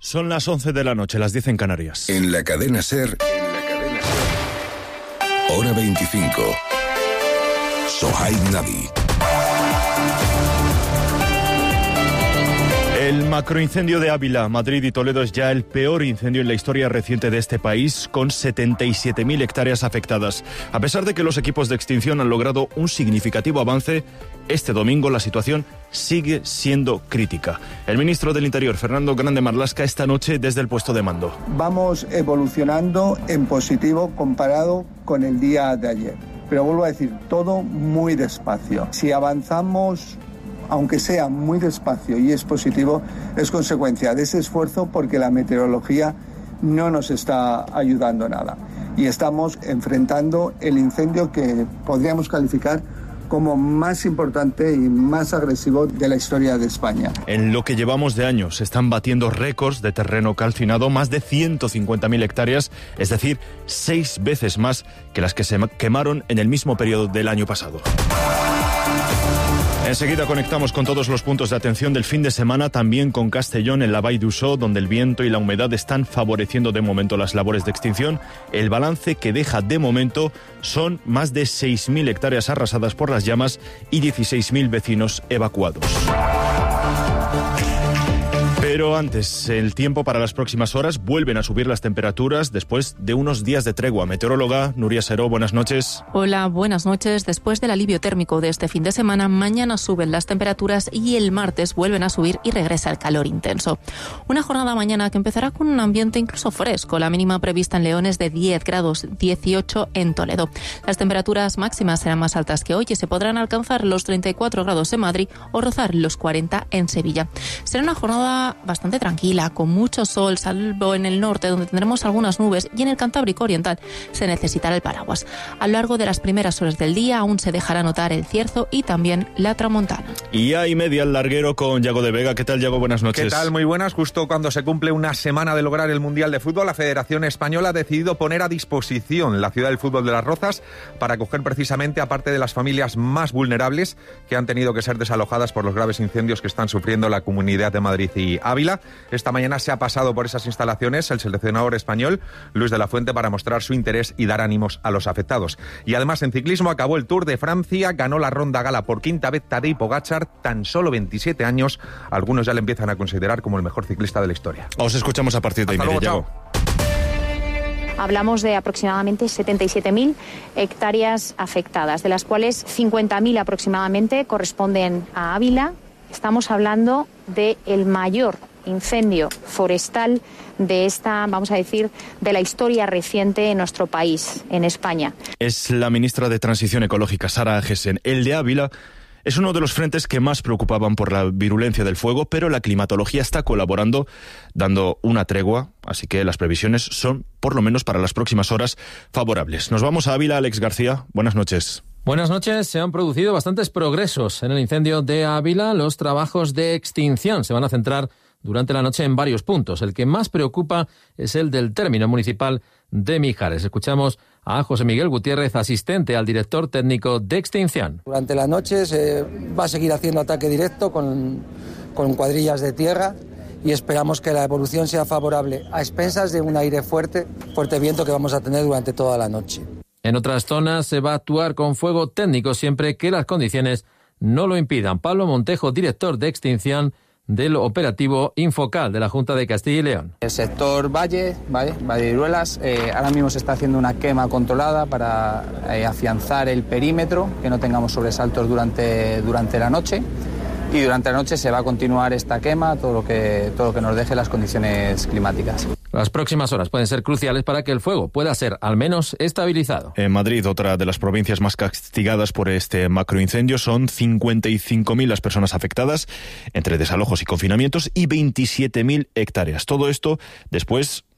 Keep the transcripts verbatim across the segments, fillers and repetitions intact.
Son las once de la noche, las diez en Canarias. En la cadena SER, en la cadena SER. Hora veinticinco. Sohaib Nabi. El macroincendio de Ávila, Madrid y Toledo es ya el peor incendio en la historia reciente de este país, con setenta y siete mil hectáreas afectadas. A pesar de que los equipos de extinción han logrado un significativo avance, este domingo la situación sigue siendo crítica. El ministro del Interior, Fernando Grande Marlaska, esta noche desde el puesto de mando. Vamos evolucionando en positivo comparado con el día de ayer. Pero vuelvo a decir, todo muy despacio. Si avanzamos, aunque sea muy despacio y es positivo, es consecuencia de ese esfuerzo porque la meteorología no nos está ayudando nada. Y estamos enfrentando el incendio que podríamos calificar como más importante y más agresivo de la historia de España. En lo que llevamos de año se están batiendo récords de terreno calcinado, más de ciento cincuenta mil hectáreas, es decir, seis veces más que las que se quemaron en el mismo periodo del año pasado. Enseguida conectamos con todos los puntos de atención del fin de semana, también con Castellón en la Vall d'Uixó, donde el viento y la humedad están favoreciendo de momento las labores de extinción. El balance que deja de momento son más de seis mil hectáreas arrasadas por las llamas y dieciséis mil vecinos evacuados. Pero antes, el tiempo para las próximas horas. Vuelven a subir las temperaturas después de unos días de tregua. Meteoróloga Nuria Seró, buenas noches. Hola, buenas noches. Después del alivio térmico de este fin de semana, mañana suben las temperaturas y el martes vuelven a subir y regresa el calor intenso. Una jornada mañana que empezará con un ambiente incluso fresco. La mínima prevista en León es de diez grados, dieciocho en Toledo. Las temperaturas máximas serán más altas que hoy y se podrán alcanzar los treinta y cuatro grados en Madrid o rozar los cuarenta en Sevilla. Será una jornada bastante tranquila, con mucho sol, salvo en el norte, donde tendremos algunas nubes, y en el Cantábrico Oriental se necesitará el paraguas. A lo largo de las primeras horas del día aún se dejará notar el cierzo y también la tramontana. Y hay media al larguero con Yago de Vega. ¿Qué tal, Yago? Buenas noches. ¿Qué tal? Muy buenas. Justo cuando se cumple una semana de lograr el Mundial de Fútbol, la Federación Española ha decidido poner a disposición la ciudad del fútbol de Las Rozas para acoger precisamente a parte de las familias más vulnerables que han tenido que ser desalojadas por los graves incendios que están sufriendo la Comunidad de Madrid y Ávila. Esta mañana se ha pasado por esas instalaciones el seleccionador español Luis de la Fuente para mostrar su interés y dar ánimos a los afectados. Y además en ciclismo acabó el Tour de Francia, ganó la Ronda Gala por quinta vez Tadej Pogačar, tan solo veintisiete años. Algunos ya le empiezan a considerar como el mejor ciclista de la historia. Os escuchamos a partir de ahí, Yago. Chao. Hablamos de aproximadamente setenta y siete mil hectáreas afectadas, de las cuales cincuenta mil aproximadamente corresponden a Ávila. Estamos hablando del mayor incendio forestal de esta, vamos a decir, de la historia reciente en nuestro país, en España. Es la ministra de Transición Ecológica, Sara Agesen. El de Ávila es uno de los frentes que más preocupaban por la virulencia del fuego, pero la climatología está colaborando, dando una tregua, así que las previsiones son, por lo menos para las próximas horas, favorables. Nos vamos a Ávila. Alex García, buenas noches. Buenas noches. Se han producido bastantes progresos en el incendio de Ávila. Los trabajos de extinción se van a centrar durante la noche en varios puntos. El que más preocupa es el del término municipal de Mijares. Escuchamos a José Miguel Gutiérrez, asistente al director técnico de extinción. Durante la noche se va a seguir haciendo ataque directo con, con cuadrillas de tierra y esperamos que la evolución sea favorable a expensas de un aire fuerte, fuerte viento que vamos a tener durante toda la noche. En otras zonas se va a actuar con fuego técnico siempre que las condiciones no lo impidan. Pablo Montejo, director de extinción del operativo Infocal de la Junta de Castilla y León. El sector Valle, Valle, Valle de Iruelas, eh, ahora mismo se está haciendo una quema controlada para eh, afianzar el perímetro, que no tengamos sobresaltos durante, durante la noche. Y durante la noche se va a continuar esta quema, todo lo que, todo lo que nos deje las condiciones climáticas. Las próximas horas pueden ser cruciales para que el fuego pueda ser al menos estabilizado. En Madrid, otra de las provincias más castigadas por este macroincendio, son cincuenta y cinco mil las personas afectadas entre desalojos y confinamientos y veintisiete mil hectáreas. Todo esto después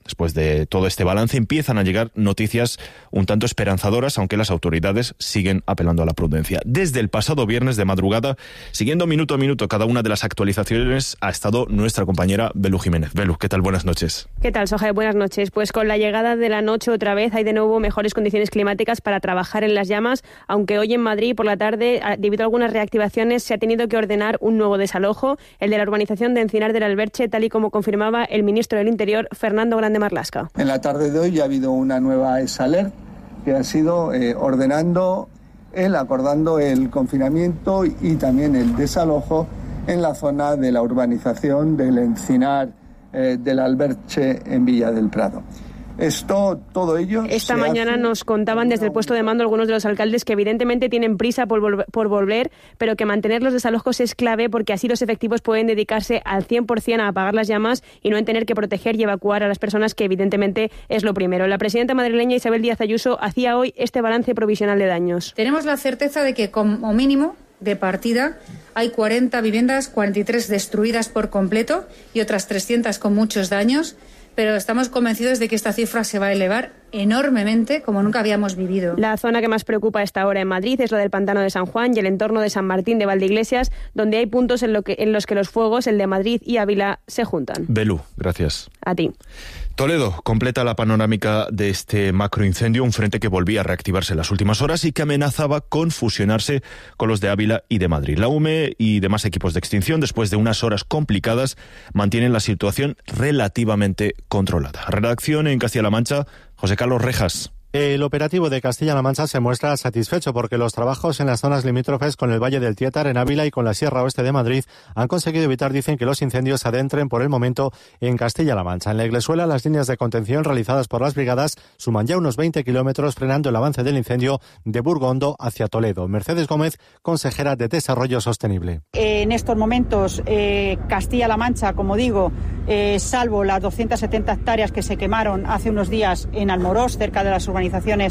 Después de todo este balance empiezan a llegar noticias un tanto esperanzadoras, aunque las autoridades siguen apelando a la prudencia. Desde el pasado viernes de madrugada, siguiendo minuto a minuto cada una de las actualizaciones, ha estado nuestra compañera Belu Jiménez. Belu, ¿qué tal? Buenas noches. ¿Qué tal, Soja? Buenas noches. Pues con la llegada de la noche otra vez hay de nuevo mejores condiciones climáticas para trabajar en las llamas, aunque hoy en Madrid por la tarde, debido a algunas reactivaciones, se ha tenido que ordenar un nuevo desalojo, el de la urbanización de Encinar del Alberche, tal y como confirmaba el ministro del Interior, Fernando Grande Marlaska. En la tarde de hoy ya ha habido una nueva ESALER que ha sido eh, ordenando, el, acordando el confinamiento y también el desalojo en la zona de la urbanización del Encinar eh, del Alberche en Villa del Prado. Esto, todo ello... Esta mañana nos contaban desde el puesto de mando algunos de los alcaldes que evidentemente tienen prisa por, vol- por volver, pero que mantener los desalojos es clave porque así los efectivos pueden dedicarse al cien por ciento a apagar las llamas y no en tener que proteger y evacuar a las personas, que evidentemente es lo primero. La presidenta madrileña Isabel Díaz Ayuso hacía hoy este balance provisional de daños. Tenemos la certeza de que como mínimo de partida hay cuarenta viviendas, cuarenta y tres destruidas por completo y otras trescientas con muchos daños, pero estamos convencidos de que esta cifra se va a elevar enormemente, como nunca habíamos vivido. La zona que más preocupa a esta hora en Madrid es la del Pantano de San Juan y el entorno de San Martín de Valdeiglesias, donde hay puntos en, lo que, en los que los fuegos, el de Madrid y Ávila, se juntan. Belu, gracias. A ti. Toledo completa la panorámica de este macroincendio, un frente que volvía a reactivarse en las últimas horas y que amenazaba con fusionarse con los de Ávila y de Madrid. La U M E y demás equipos de extinción, después de unas horas complicadas, mantienen la situación relativamente controlada. Redacción en Castilla-La Mancha, José Carlos Rejas. El operativo de Castilla-La Mancha se muestra satisfecho porque los trabajos en las zonas limítrofes con el Valle del Tietar en Ávila y con la Sierra Oeste de Madrid han conseguido evitar, dicen, que los incendios adentren por el momento en Castilla-La Mancha. En la Iglesuela, las líneas de contención realizadas por las brigadas suman ya unos veinte kilómetros frenando el avance del incendio de Burgondo hacia Toledo. Mercedes Gómez, consejera de Desarrollo Sostenible. En estos momentos, eh, Castilla-La Mancha, como digo, eh, salvo las doscientas setenta hectáreas que se quemaron hace unos días en Almorós, cerca de las urbanizaciones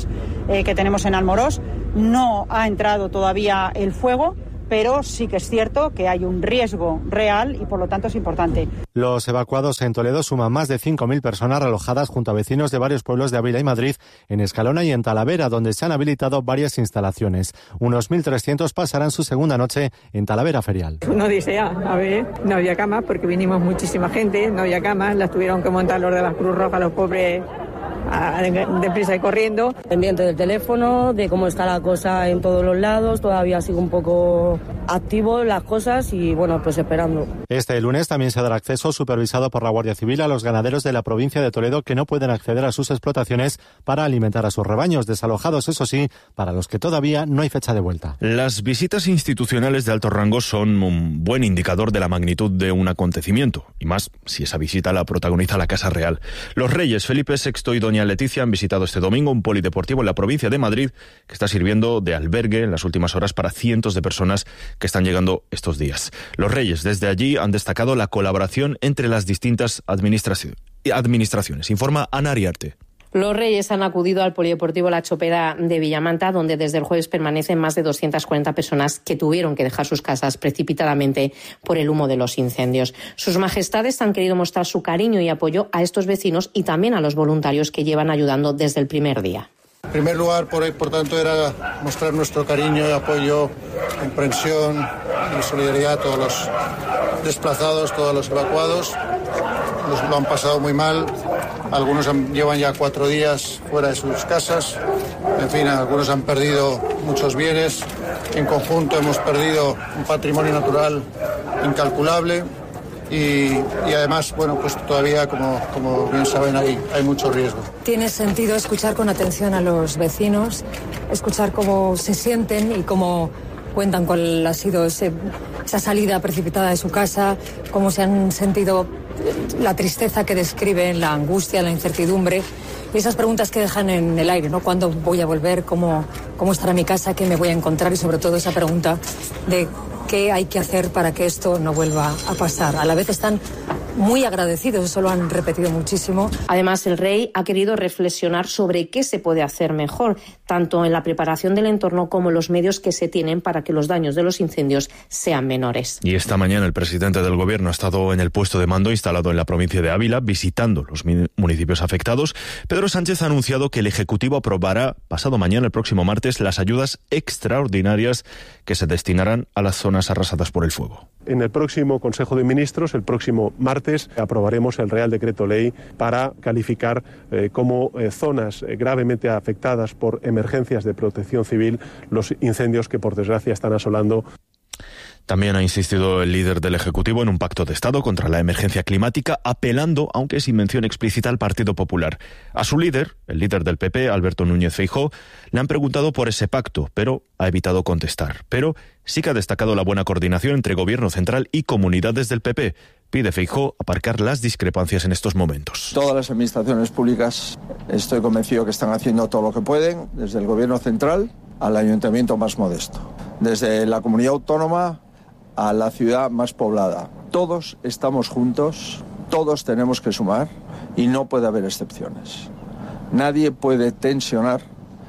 eh, que tenemos en Almorós, no ha entrado todavía el fuego, pero sí que es cierto que hay un riesgo real y por lo tanto es importante. Los evacuados en Toledo suman más de cinco mil personas realojadas junto a vecinos de varios pueblos de Ávila y Madrid, en Escalona y en Talavera, donde se han habilitado varias instalaciones. Unos mil trescientos pasarán su segunda noche en Talavera Ferial. Una odisea, a ver, no había camas porque vinimos muchísima gente, no había camas, las tuvieron que montar los de la Cruz Roja, los pobres, deprisa y corriendo. Pendiente del teléfono, de cómo está la cosa en todos los lados, todavía sigo un poco activo las cosas y bueno, pues esperando. Este lunes también se dará acceso supervisado por la Guardia Civil a los ganaderos de la provincia de Toledo que no pueden acceder a sus explotaciones para alimentar a sus rebaños, desalojados, eso sí, para los que todavía no hay fecha de vuelta. Las visitas institucionales de alto rango son un buen indicador de la magnitud de un acontecimiento, y más si esa visita la protagoniza la Casa Real. Los reyes Felipe sexto y doña Leticia han visitado este domingo un polideportivo en la provincia de Madrid que está sirviendo de albergue en las últimas horas para cientos de personas que están llegando estos días. Los reyes desde allí han destacado la colaboración entre las distintas administraci- administraciones. Informa Ana Ariarte. Los Reyes han acudido al Polideportivo La Chopera de Villamanta, donde desde el jueves permanecen más de doscientas cuarenta personas que tuvieron que dejar sus casas precipitadamente por el humo de los incendios. Sus majestades han querido mostrar su cariño y apoyo a estos vecinos y también a los voluntarios que llevan ayudando desde el primer día. En primer lugar, por, por tanto, era mostrar nuestro cariño y apoyo, comprensión y solidaridad a todos los desplazados, todos los evacuados. Los, lo han pasado muy mal. Algunos han, llevan ya cuatro días fuera de sus casas. En fin, algunos han perdido muchos bienes. En conjunto hemos perdido un patrimonio natural incalculable. Y, y además, bueno, pues todavía, como, como bien saben, hay, hay mucho riesgo. Tiene sentido escuchar con atención a los vecinos, escuchar cómo se sienten y cómo cuentan cuál ha sido ese, esa salida precipitada de su casa, cómo se han sentido, la tristeza que describen, la angustia, la incertidumbre y esas preguntas que dejan en el aire, ¿no? ¿Cuándo voy a volver? ¿Cómo, cómo estará mi casa? ¿Qué me voy a encontrar? Y sobre todo esa pregunta de ¿qué hay que hacer para que esto no vuelva a pasar? A la vez están muy agradecidos, eso lo han repetido muchísimo. Además, el rey ha querido reflexionar sobre qué se puede hacer mejor, tanto en la preparación del entorno como los medios que se tienen para que los daños de los incendios sean menores. Y esta mañana el presidente del gobierno ha estado en el puesto de mando instalado en la provincia de Ávila, visitando los municipios afectados. Pedro Sánchez ha anunciado que el Ejecutivo aprobará pasado mañana, el próximo martes, las ayudas extraordinarias que se destinarán a las zonas arrasadas por el fuego. En el próximo Consejo de Ministros, el próximo martes, aprobaremos el Real Decreto Ley para calificar eh, como eh, zonas eh, gravemente afectadas por emergencias de protección civil los incendios que, por desgracia, están asolando. También ha insistido el líder del Ejecutivo en un pacto de Estado contra la emergencia climática, apelando, aunque sin mención explícita, al Partido Popular. A su líder, el líder del P P, Alberto Núñez Feijóo, le han preguntado por ese pacto, pero ha evitado contestar. Pero sí que ha destacado la buena coordinación entre Gobierno central y comunidades del P P. Pide Feijóo aparcar las discrepancias en estos momentos. Todas las administraciones públicas, estoy convencido que están haciendo todo lo que pueden, desde el Gobierno central al ayuntamiento más modesto, desde la comunidad autónoma a la ciudad más poblada. Todos estamos juntos, todos tenemos que sumar y no puede haber excepciones. Nadie puede tensionar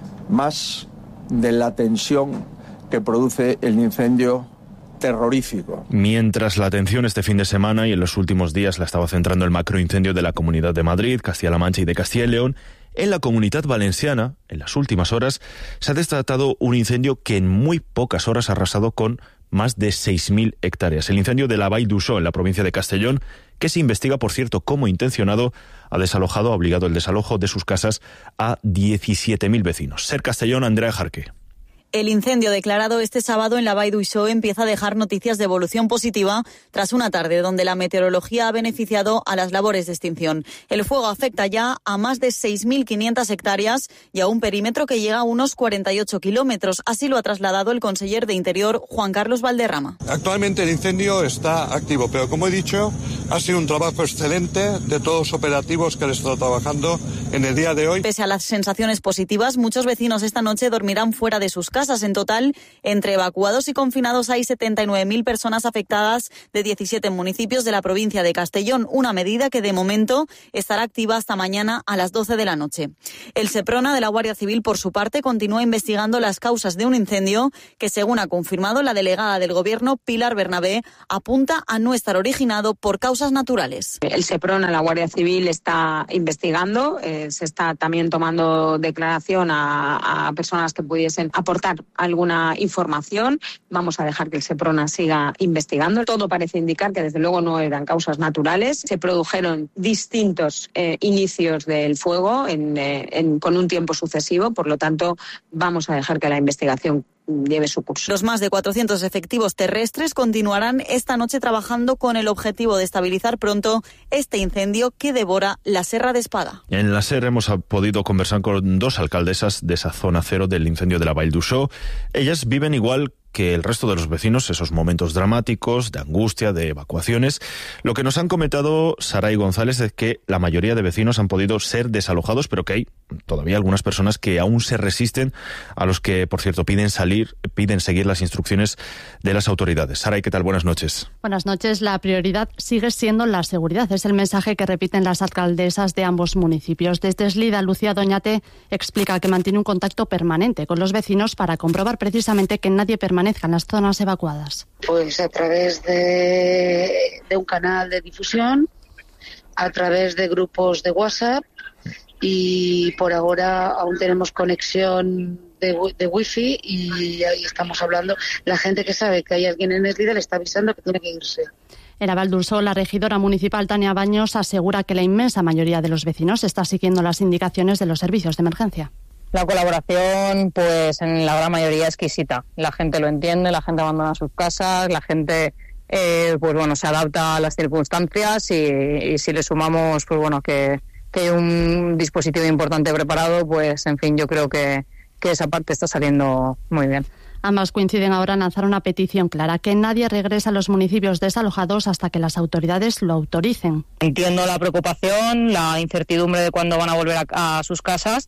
más de la tensión que produce el incendio terrorífico. Mientras la atención este fin de semana y en los últimos días la estaba centrando el macroincendio de la Comunidad de Madrid, Castilla-La Mancha y de Castilla y León, en la Comunidad Valenciana, en las últimas horas, se ha desatado un incendio que en muy pocas horas ha arrasado con más de seis mil hectáreas. El incendio de la Vall d'Uixó, en la provincia de Castellón, que se investiga, por cierto, como intencionado, ha desalojado, ha obligado el desalojo de sus casas a diecisiete mil vecinos. Ser Castellón, Andrea Jarque. El incendio declarado este sábado en la Vall d'Uixó empieza a dejar noticias de evolución positiva tras una tarde donde la meteorología ha beneficiado a las labores de extinción. El fuego afecta ya a más de seis mil quinientas hectáreas y a un perímetro que llega a unos cuarenta y ocho kilómetros. Así lo ha trasladado el conseller de Interior, Juan Carlos Valderrama. Actualmente el incendio está activo, pero como he dicho, ha sido un trabajo excelente de todos los operativos que han estado trabajando en el día de hoy. Pese a las sensaciones positivas, muchos vecinos esta noche dormirán fuera de sus casas. En total, entre evacuados y confinados hay setenta y nueve mil personas afectadas de diecisiete municipios de la provincia de Castellón, una medida que de momento estará activa hasta mañana a las doce de la noche. El Seprona de la Guardia Civil, por su parte, continúa investigando las causas de un incendio que, según ha confirmado la delegada del Gobierno, Pilar Bernabé, apunta a no estar originado por causas naturales. El Seprona, la Guardia Civil, está investigando, eh, se está también tomando declaración a, a personas que pudiesen aportar alguna información. Vamos a dejar que el Seprona siga investigando. Todo parece indicar que desde luego no eran causas naturales. Se produjeron distintos eh, inicios del fuego en, eh, en, con un tiempo sucesivo, por lo tanto vamos a dejar que la investigación lleve su curso. Los más de cuatrocientos efectivos terrestres continuarán esta noche trabajando con el objetivo de estabilizar pronto este incendio que devora la Serra de Espada. En la Serra hemos podido conversar con dos alcaldesas de esa zona cero del incendio de la Vall d'Uixó. Ellas viven igual que el resto de los vecinos esos momentos dramáticos, de angustia, de evacuaciones. Lo que nos han comentado Saray González es que la mayoría de vecinos han podido ser desalojados, pero que hay todavía algunas personas que aún se resisten, a los que, por cierto, piden salir, piden seguir las instrucciones de las autoridades. Saray, ¿qué tal? Buenas noches. Buenas noches. La prioridad sigue siendo la seguridad. Es el mensaje que repiten las alcaldesas de ambos municipios. Desde Eslida, Lucía Doñate explica que mantiene un contacto permanente con los vecinos para comprobar precisamente que nadie permanezca en las zonas evacuadas. Pues a través de, de un canal de difusión, a través de grupos de WhatsApp, y por ahora aún tenemos conexión de, de wifi y ahí estamos hablando. La gente que sabe que hay alguien en Eslida le está avisando que tiene que irse. En la Vall d'Uixó, la regidora municipal Tania Baños asegura que la inmensa mayoría de los vecinos está siguiendo las indicaciones de los servicios de emergencia. La colaboración, pues en la gran mayoría exquisita. La gente lo entiende, la gente abandona sus casas, la gente eh, pues bueno, se adapta a las circunstancias y, y si le sumamos pues bueno que, que hay un dispositivo importante preparado, pues en fin, yo creo que, que esa parte está saliendo muy bien. Ambas coinciden ahora en lanzar una petición clara, que nadie regrese a los municipios desalojados hasta que las autoridades lo autoricen. Entiendo la preocupación, la incertidumbre de cuándo van a volver a, a sus casas,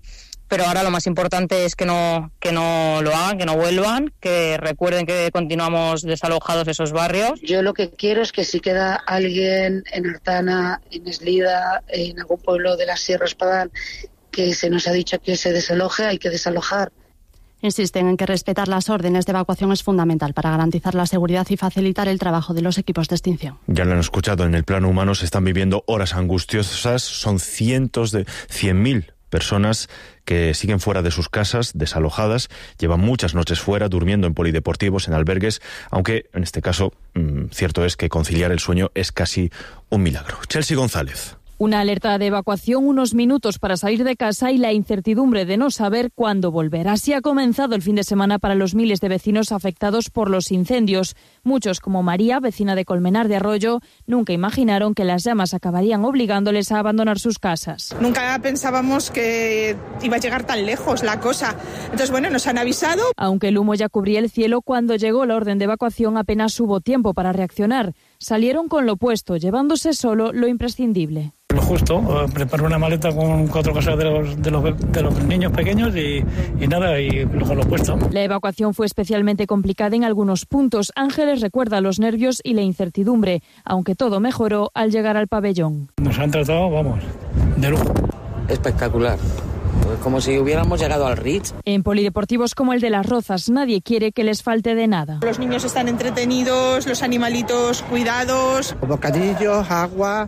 pero ahora lo más importante es que no, que no lo hagan, que no vuelvan, que recuerden que continuamos desalojados esos barrios. Yo lo que quiero es que si queda alguien en Artana, en Eslida, en algún pueblo de la Sierra Espadán, que se nos ha dicho que se desaloje, hay que desalojar. Insisten en que respetar las órdenes de evacuación es fundamental para garantizar la seguridad y facilitar el trabajo de los equipos de extinción. Ya lo han escuchado, en el plano humano se están viviendo horas angustiosas, son cientos de cien mil personas que siguen fuera de sus casas, desalojadas, llevan muchas noches fuera, durmiendo en polideportivos, en albergues, aunque en este caso mmm, cierto es que conciliar el sueño es casi un milagro. Chelsea González. Una alerta de evacuación, unos minutos para salir de casa y la incertidumbre de no saber cuándo volver. Así ha comenzado el fin de semana para los miles de vecinos afectados por los incendios. Muchos, como María, vecina de Colmenar de Arroyo, nunca imaginaron que las llamas acabarían obligándoles a abandonar sus casas. Nunca pensábamos que iba a llegar tan lejos la cosa. Entonces, bueno, nos han avisado. Aunque el humo ya cubría el cielo, cuando llegó la orden de evacuación apenas hubo tiempo para reaccionar. Salieron con lo opuesto, llevándose solo lo imprescindible. Lo justo, preparo una maleta con cuatro cosas de los, de los, de los niños pequeños y, y nada, y luego lo puesto. La evacuación fue especialmente complicada en algunos puntos. Ángeles recuerda los nervios y la incertidumbre, aunque todo mejoró al llegar al pabellón. Nos han tratado, vamos, de lujo. Espectacular. Como si hubiéramos llegado al Ritz. En polideportivos como el de Las Rozas nadie quiere que les falte de nada. Los niños están entretenidos, los animalitos cuidados. Bocadillos, agua,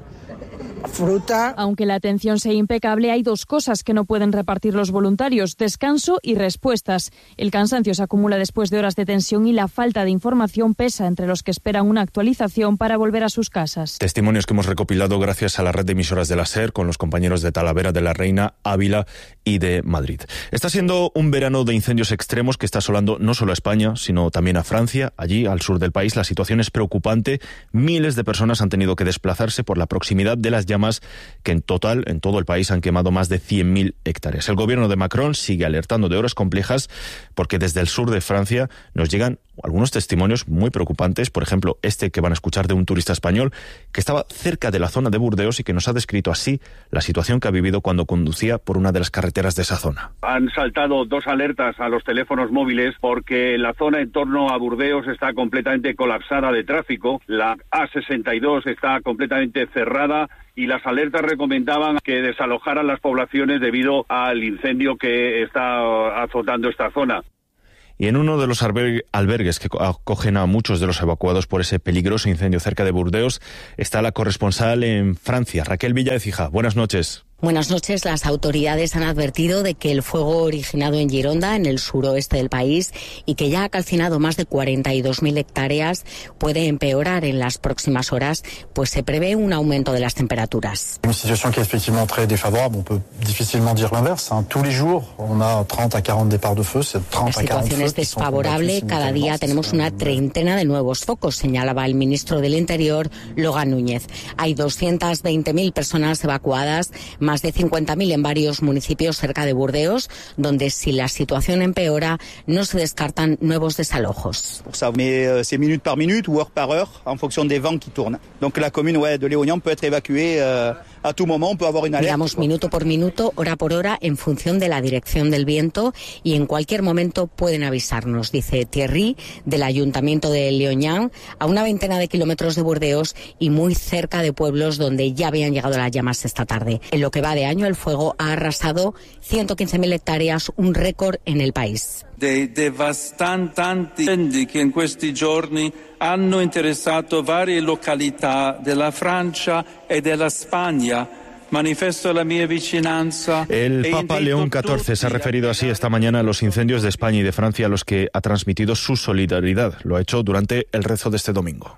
fruta. Aunque la atención sea impecable, hay dos cosas que no pueden repartir los voluntarios: descanso y respuestas. El cansancio se acumula después de horas de tensión y la falta de información pesa entre los que esperan una actualización para volver a sus casas. Testimonios que hemos recopilado gracias a la red de emisoras de la SER con los compañeros de Talavera de la Reina, Ávila y de Madrid. Está siendo un verano de incendios extremos que está asolando no solo a España, sino también a Francia. Allí, al sur del país, la situación es preocupante. Miles de personas han tenido que desplazarse por la proximidad de las llamas que en total, en todo el país, han quemado más de cien mil hectáreas. El gobierno de Macron sigue alertando de horas complejas porque desde el sur de Francia nos llegan algunos testimonios muy preocupantes. Por ejemplo, este que van a escuchar de un turista español que estaba cerca de la zona de Burdeos y que nos ha descrito así la situación que ha vivido cuando conducía por una de las carreteras de esa zona. Han saltado dos alertas a los teléfonos móviles porque la zona en torno a Burdeos está completamente colapsada de tráfico. La A sesenta y dos está completamente cerrada y las alertas recomendaban que desalojaran las poblaciones debido al incendio que está azotando esta zona. Y en uno de los albergues que acogen a muchos de los evacuados por ese peligroso incendio cerca de Burdeos está la corresponsal en Francia, Raquel Villa de Cija. Buenas noches. Buenas noches. Las autoridades han advertido de que el fuego originado en Gironda, en el suroeste del país, y que ya ha calcinado más de cuarenta y dos mil hectáreas, puede empeorar en las próximas horas, pues se prevé un aumento de las temperaturas. Una situación que es efectivamente très défavorable. On peut difficilement dire l'inverse. Tous les jours, on a treinta a cuarenta departs de feu. La situación es desfavorable. Cada día tenemos una treintena de nuevos focos, señalaba el ministro del Interior, Logan Núñez. Hay doscientas veinte mil personas evacuadas, más de cincuenta mil en varios municipios cerca de Burdeos, donde si la situación empeora, no se descartan nuevos desalojos. Mais c'est minute par minute ou heure par heure en fonction des vents qui tournent. Donc la commune ouais, de Léognan peut être évacuée euh, a tout moment, on peut avoir une alerte. Miramos minuto por minuto, hora por hora, en función de la dirección del viento y en cualquier momento pueden avisarnos, dice Thierry, del Ayuntamiento de Léognan, a una veintena de kilómetros de Burdeos y muy cerca de pueblos donde ya habían llegado las llamas esta tarde. En lo que va de año, el fuego ha arrasado ciento quince mil hectáreas, un récord en el país. Dei devastanti incendi che in questi giorni hanno interessato varie località della Francia e della Spagna. Manifiesto la mia vicinanza. El Papa León catorce se ha referido así esta mañana a los incendios de España y de Francia, a los que ha transmitido su solidaridad. Lo ha hecho durante el rezo de este domingo.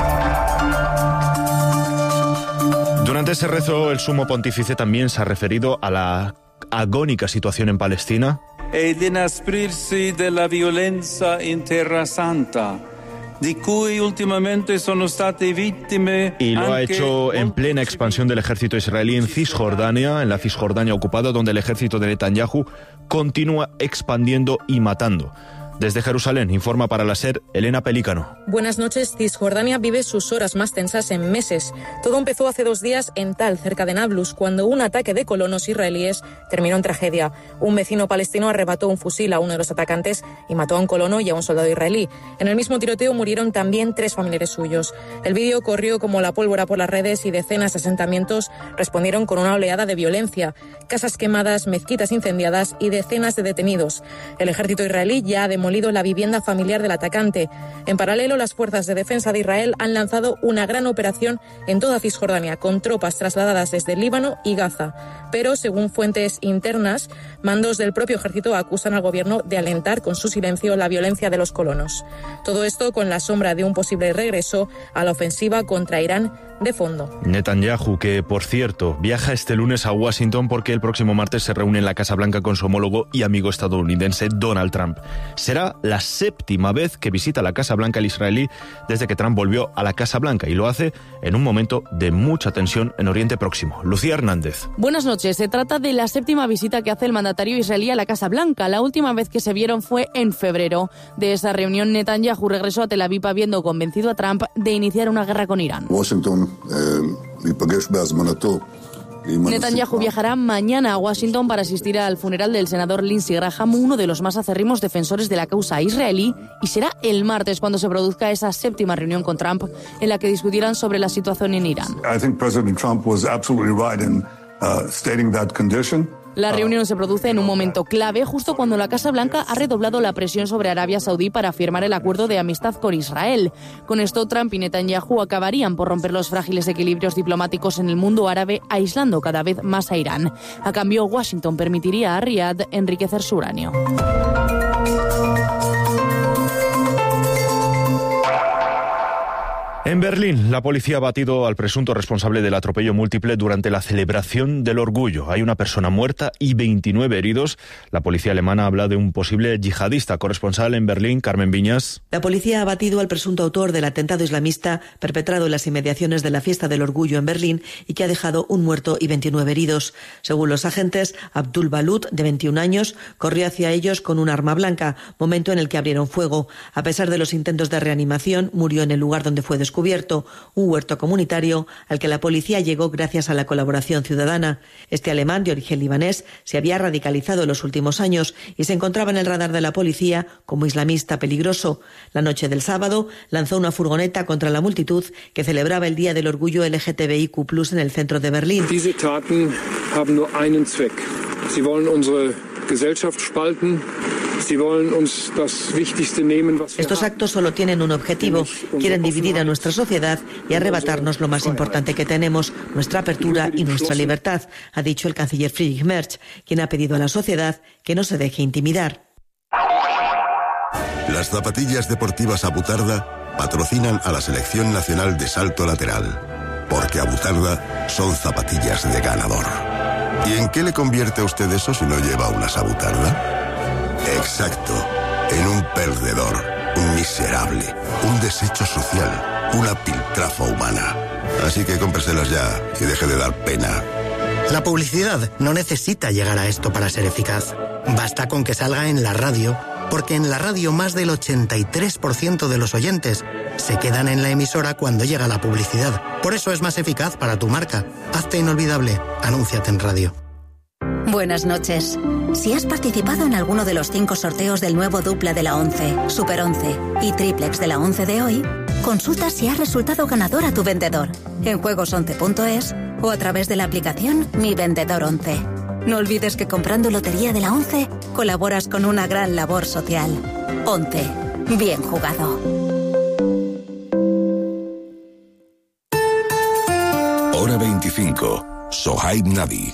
Durante ese rezo, el sumo pontífice también se ha referido a la agónica situación en Palestina. Ed inasprirsi della violenza in Terra Santa, di cui ultimamente sono state vittime. Y lo ha hecho en plena expansión del ejército israelí en Cisjordania, en la Cisjordania ocupada, donde el ejército de Netanyahu continúa expandiendo y matando. Desde Jerusalén, informa para la SER Elena Pelícano. Buenas noches. Cisjordania vive sus horas más tensas en meses. Todo empezó hace dos días en Tal, cerca de Nablus, cuando un ataque de colonos israelíes terminó en tragedia. Un vecino palestino arrebató un fusil a uno de los atacantes y mató a un colono y a un soldado israelí. En el mismo tiroteo murieron también tres familiares suyos. El vídeo corrió como la pólvora por las redes y decenas de asentamientos respondieron con una oleada de violencia. Casas quemadas, mezquitas incendiadas y decenas de detenidos. El ejército israelí ya ha demolido la vivienda familiar del atacante. En paralelo, las fuerzas de defensa de Israel han lanzado una gran operación en toda Cisjordania, con tropas trasladadas desde Líbano y Gaza. Pero, según fuentes internas, mandos del propio ejército acusan al gobierno de alentar con su silencio la violencia de los colonos. Todo esto con la sombra de un posible regreso a la ofensiva contra Irán de fondo. Netanyahu, que por cierto viaja este lunes a Washington porque el próximo martes se reúne en la Casa Blanca con su homólogo y amigo estadounidense Donald Trump. Será la séptima vez que visita la Casa Blanca el israelí desde que Trump volvió a la Casa Blanca, y lo hace en un momento de mucha tensión en Oriente Próximo. Lucía Hernández. Buenas noches. Se trata de la séptima visita que hace el mandatario israelí a la Casa Blanca. La última vez que se vieron fue en febrero. De esa reunión, Netanyahu regresó a Tel Aviv habiendo convencido a Trump de iniciar una guerra con Irán. Washington, eh, Netanyahu viajará mañana a Washington para asistir al funeral del senador Lindsey Graham, uno de los más acérrimos defensores de la causa israelí, y será el martes cuando se produzca esa séptima reunión con Trump en la que discutirán sobre la situación en Irán. I think President Trump was absolutely right in uh, stating that condition. La reunión se produce en un momento clave, justo cuando la Casa Blanca ha redoblado la presión sobre Arabia Saudí para firmar el acuerdo de amistad con Israel. Con esto, Trump y Netanyahu acabarían por romper los frágiles equilibrios diplomáticos en el mundo árabe, aislando cada vez más a Irán. A cambio, Washington permitiría a Riad enriquecer su uranio. En Berlín, la policía ha batido al presunto responsable del atropello múltiple durante la celebración del orgullo. Hay una persona muerta y veintinueve heridos. La policía alemana habla de un posible yihadista. Corresponsal en Berlín, Carmen Viñas. La policía ha batido al presunto autor del atentado islamista perpetrado en las inmediaciones de la fiesta del orgullo en Berlín y que ha dejado un muerto y veintinueve heridos. Según los agentes, Abdul Balut, de veintiún años, corrió hacia ellos con un arma blanca, momento en el que abrieron fuego. A pesar de los intentos de reanimación, murió en el lugar donde fue descubierto. descubierto un huerto comunitario al que la policía llegó gracias a la colaboración ciudadana. Este alemán, de origen libanés, se había radicalizado en los últimos años y se encontraba en el radar de la policía como islamista peligroso. La noche del sábado lanzó una furgoneta contra la multitud que celebraba el Día del Orgullo L G T B I Q plus, en el centro de Berlín. Diese Taten haben nur einen Zweck. Sie wollen unsere Gesellschaft spalten. Estos actos solo tienen un objetivo. Quieren dividir a nuestra sociedad y arrebatarnos lo más importante que tenemos, nuestra apertura y nuestra libertad, ha dicho el canciller Friedrich Merz, quien ha pedido a la sociedad que no se deje intimidar. Las zapatillas deportivas Abutarda patrocinan a la Selección Nacional de Salto Lateral, porque Abutarda son zapatillas de ganador. ¿Y en qué le convierte a usted eso si no lleva unas Abutarda? Exacto, en un perdedor, un miserable, un desecho social, una piltrafa humana. Así que cómpreselas ya y deje de dar pena. La publicidad no necesita llegar a esto para ser eficaz. Basta con que salga en la radio, porque en la radio más del ochenta y tres por ciento de los oyentes se quedan en la emisora cuando llega la publicidad. Por eso es más eficaz para tu marca. Hazte inolvidable, anúnciate en radio. Buenas noches. Si has participado en alguno de los cinco sorteos del nuevo dupla de la once, Super once y triplex de la once de hoy, consulta si has resultado ganador a tu vendedor en juegos once punto es o a través de la aplicación Mi Vendedor once. No olvides que comprando lotería de la once colaboras con una gran labor social. once. Bien jugado. Hora veinticinco. Sohaib Nabi.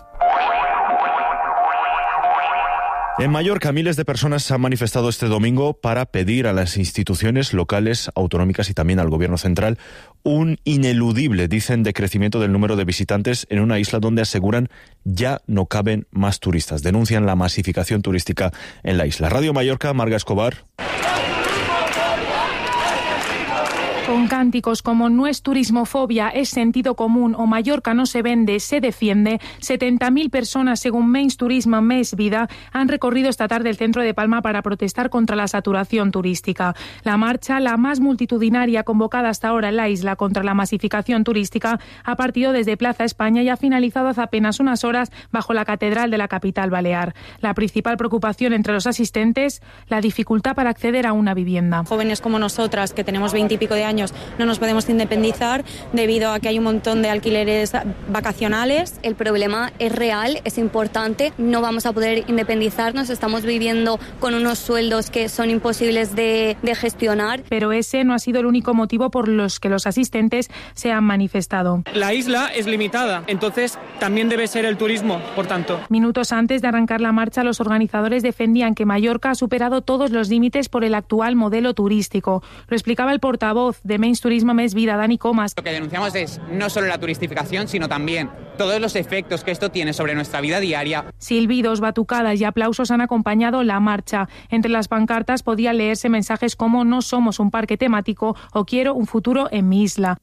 En Mallorca, miles de personas se han manifestado este domingo para pedir a las instituciones locales, autonómicas y también al gobierno central un ineludible, dicen, decrecimiento del número de visitantes en una isla donde aseguran ya no caben más turistas. Denuncian la masificación turística en la isla. Radio Mallorca, Marga Escobar. Con cánticos como "no es turismofobia, es sentido común" o "Mallorca no se vende, se defiende", setenta mil personas, según Menys Turisme, Més Vida, han recorrido esta tarde el centro de Palma para protestar contra la saturación turística. La marcha, la más multitudinaria convocada hasta ahora en la isla contra la masificación turística, ha partido desde Plaza España y ha finalizado hace apenas unas horas bajo la catedral de la capital balear. La principal preocupación entre los asistentes, la dificultad para acceder a una vivienda. Jóvenes como nosotras, que tenemos veintipico de años, no nos podemos independizar debido a que hay un montón de alquileres vacacionales. El problema es real, es importante, no vamos a poder independizarnos, estamos viviendo con unos sueldos que son imposibles de, de gestionar. Pero ese no ha sido el único motivo por los que los asistentes se han manifestado. La isla es limitada, entonces también debe ser el turismo, por tanto. Minutos antes de arrancar la marcha, los organizadores defendían que Mallorca ha superado todos los límites por el actual modelo turístico. Lo explicaba el portavoz de Menys Turisme, Més Vida, Dani Comas. Lo que denunciamos es no solo la turistificación, sino también todos los efectos que esto tiene sobre nuestra vida diaria. Silbidos, batucadas y aplausos han acompañado la marcha. Entre las pancartas podían leerse mensajes como "no somos un parque temático" o "quiero un futuro en mi isla".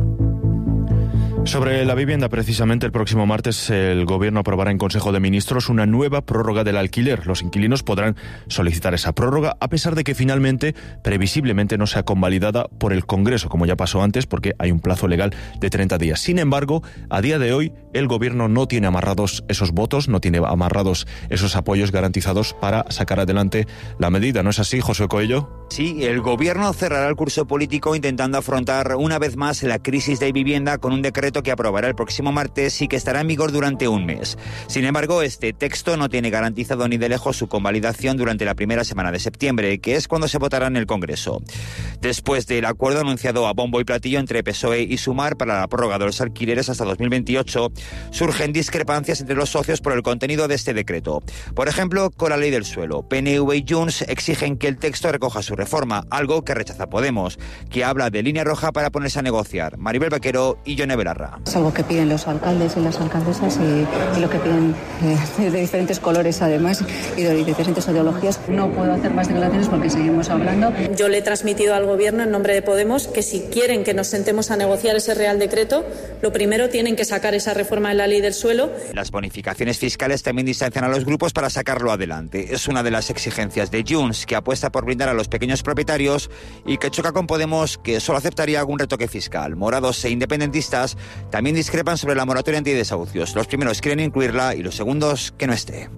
Sobre la vivienda, precisamente, el próximo martes el Gobierno aprobará en Consejo de Ministros una nueva prórroga del alquiler. Los inquilinos podrán solicitar esa prórroga a pesar de que finalmente, previsiblemente, no sea convalidada por el Congreso, como ya pasó antes, porque hay un plazo legal de treinta días. Sin embargo, a día de hoy, el Gobierno no tiene amarrados esos votos, no tiene amarrados esos apoyos garantizados para sacar adelante la medida. ¿No es así, José Coello? Sí, el Gobierno cerrará el curso político intentando afrontar una vez más la crisis de vivienda con un decreto que aprobará el próximo martes y que estará en vigor durante un mes. Sin embargo, este texto no tiene garantizado ni de lejos su convalidación durante la primera semana de septiembre, que es cuando se votará en el Congreso. Después del acuerdo anunciado a bombo y platillo entre P S O E y Sumar para la prórroga de los alquileres hasta dos mil veintiocho, surgen discrepancias entre los socios por el contenido de este decreto. Por ejemplo, con la ley del suelo. P N V y Junts exigen que el texto recoja su reforma, algo que rechaza Podemos, que habla de línea roja para ponerse a negociar. Maribel Vaquero y Yone Belarra. Es algo que piden los alcaldes y las alcaldesas y, y lo que piden eh, de diferentes colores además y de, de diferentes ideologías. No puedo hacer más declaraciones porque seguimos hablando. Yo le he transmitido al Gobierno en nombre de Podemos que si quieren que nos sentemos a negociar ese Real Decreto, lo primero tienen que sacar esa reforma de la ley del suelo. Las bonificaciones fiscales también distancian a los grupos para sacarlo adelante. Es una de las exigencias de Junts, que apuesta por blindar a los pequeños propietarios y que choca con Podemos, que solo aceptaría algún retoque fiscal. Morados e independentistas también discrepan sobre la moratoria antidesahucios. Los primeros quieren incluirla y los segundos que no esté.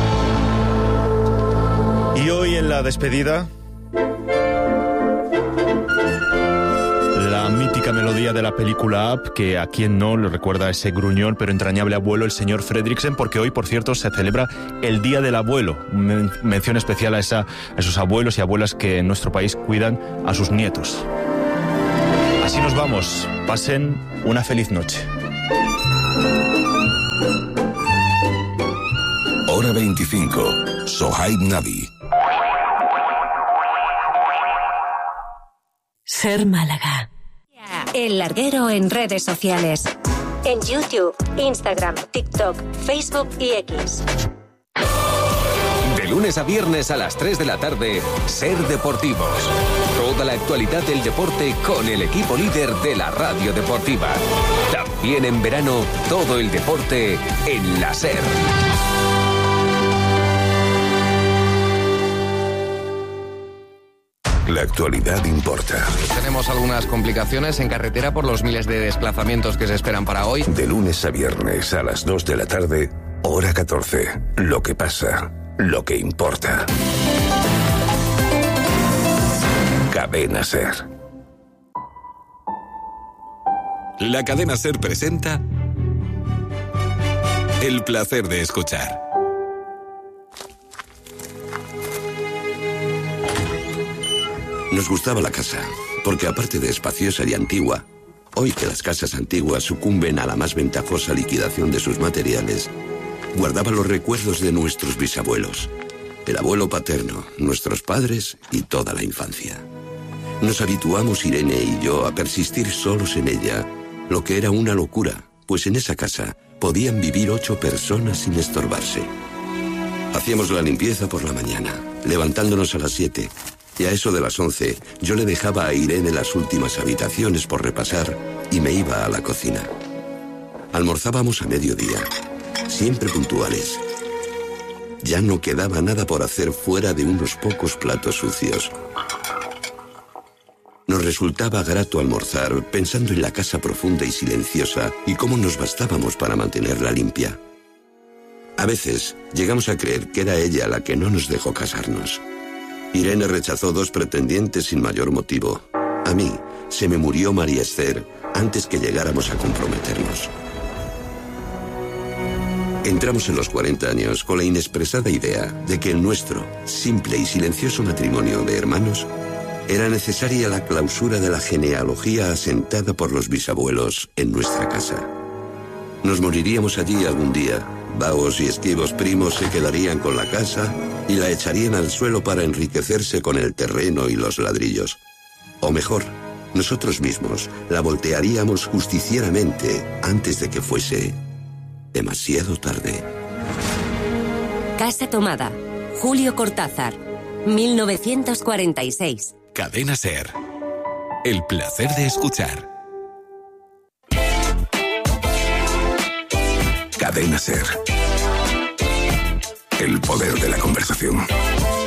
Y hoy en la despedida, la mítica melodía de la película Up, que a quien no le recuerda a ese gruñón pero entrañable abuelo, el señor Fredriksen, porque hoy, por cierto, se celebra el Día del Abuelo. Men- mención especial a, esa, a esos abuelos y abuelas que en nuestro país cuidan a sus nietos. Así nos vamos. Pasen una feliz noche. Hora veinticinco. Sohaib Nabi. Ser Málaga. El Larguero en redes sociales. En YouTube, Instagram, TikTok, Facebook y X. De lunes a viernes a las tres de la tarde, Ser Deportivos. Toda la actualidad del deporte con el equipo líder de la radio deportiva. También en verano, todo el deporte en la Ser. La actualidad importa. Tenemos algunas complicaciones en carretera por los miles de desplazamientos que se esperan para hoy. De lunes a viernes a las dos de la tarde, hora catorce. Lo que pasa, lo que importa. Cadena Ser. La Cadena Ser presenta El placer de escuchar. Nos gustaba la casa, porque aparte de espaciosa y antigua, hoy que las casas antiguas sucumben a la más ventajosa liquidación de sus materiales, guardaba los recuerdos de nuestros bisabuelos, el abuelo paterno, nuestros padres y toda la infancia. Nos habituamos, Irene y yo, a persistir solos en ella, lo que era una locura, pues en esa casa podían vivir ocho personas sin estorbarse. Hacíamos la limpieza por la mañana, levantándonos a las siete, Y a eso de las once, yo le dejaba a Irene las últimas habitaciones por repasar y me iba a la cocina. Almorzábamos a mediodía, siempre puntuales. Ya no quedaba nada por hacer fuera de unos pocos platos sucios. Nos resultaba grato almorzar pensando en la casa profunda y silenciosa y cómo nos bastábamos para mantenerla limpia. A veces llegamos a creer que era ella la que no nos dejó casarnos. Irene rechazó dos pretendientes sin mayor motivo. A mí se me murió María Esther antes que llegáramos a comprometernos. Entramos en los cuarenta años con la inexpresada idea de que en nuestro simple y silencioso matrimonio de hermanos era necesaria la clausura de la genealogía asentada por los bisabuelos en nuestra casa. Nos moriríamos allí algún día. Vaos y esquivos primos se quedarían con la casa y la echarían al suelo para enriquecerse con el terreno y los ladrillos. O mejor, nosotros mismos la voltearíamos justicieramente antes de que fuese demasiado tarde. Casa tomada. Julio Cortázar, mil novecientos cuarenta y seis. Cadena SER. El placer de escuchar. Cadena SER. El poder de la conversación.